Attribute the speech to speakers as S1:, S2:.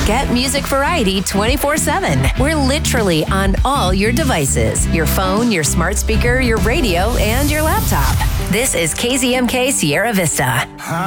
S1: Get music variety 24/7. We're literally on all your devices, your phone, your smart speaker, your radio, and your laptop. This is KZMK Sierra Vista.